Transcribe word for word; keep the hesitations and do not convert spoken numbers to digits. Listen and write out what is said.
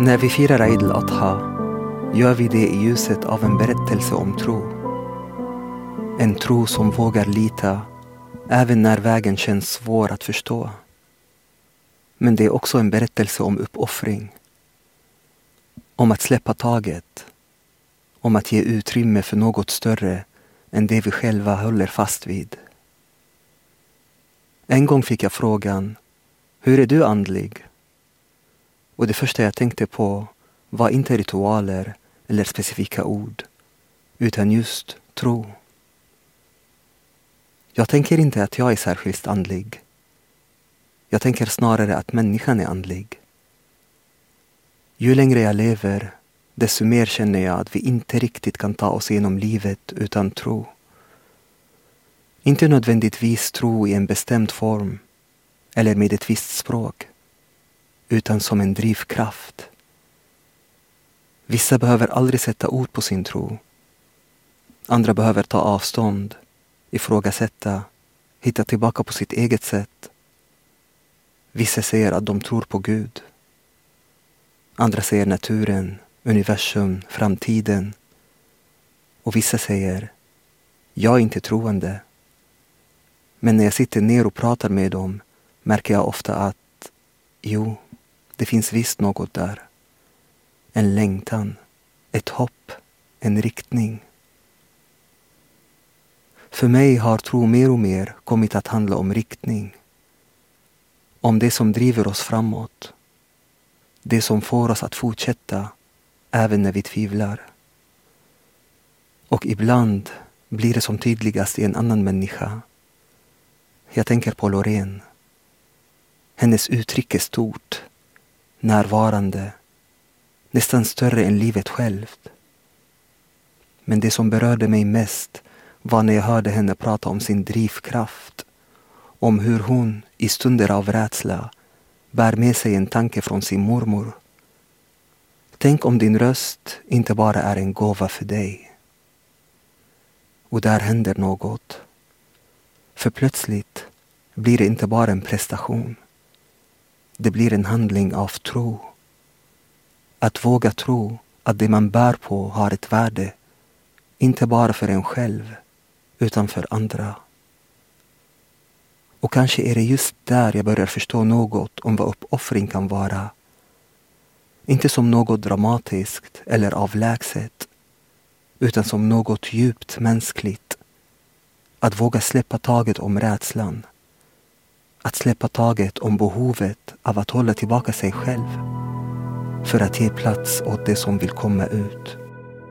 När vi firar Eid al-Adha gör vi det i ljuset av en berättelse om tro. En tro som vågar lita även när vägen känns svår att förstå. Men det är också en berättelse om uppoffring. Om att släppa taget. Om att ge utrymme för något större än det vi själva håller fast vid. En gång fick jag frågan: hur är du andlig? Och det första jag tänkte på var inte ritualer eller specifika ord, utan just tro. Jag tänker inte att jag är särskilt andlig. Jag tänker snarare att människan är andlig. Ju längre jag lever, desto mer känner jag att vi inte riktigt kan ta oss igenom livet utan tro. Inte nödvändigtvis tro i en bestämd form eller med ett visst språk, utan som en drivkraft. Vissa behöver aldrig sätta ord på sin tro. Andra behöver ta avstånd, ifrågasätta, hitta tillbaka på sitt eget sätt. Vissa säger att de tror på Gud. Andra säger naturen, universum, framtiden. Och vissa säger: jag är inte troende. Men när jag sitter ner och pratar med dem märker jag ofta att jo, det finns visst något där. En längtan, ett hopp, en riktning. För mig har tro mer och mer kommit att handla om riktning. Om det som driver oss framåt. Det som får oss att fortsätta även när vi tvivlar. Och ibland blir det som tydligast i en annan människa. Jag tänker på Loreen. Hennes uttryck är stort, närvarande, nästan större än livet självt. Men det som berörde mig mest var när jag hörde henne prata om sin drivkraft, om hur hon i stunder av rädsla bär med sig en tanke från sin mormor. Tänk om din röst inte bara är en gåva för dig. Och där händer något. För plötsligt blir det inte bara en prestation. Det blir en handling av tro. Att våga tro att det man bär på har ett värde. Inte bara för en själv, utan för andra. Och kanske är det just där jag börjar förstå något om vad uppoffring kan vara. Inte som något dramatiskt eller avlägset, utan som något djupt mänskligt. Att våga släppa taget om rädslan. Att släppa taget om behovet av att hålla tillbaka sig själv. För att ge plats åt det som vill komma ut.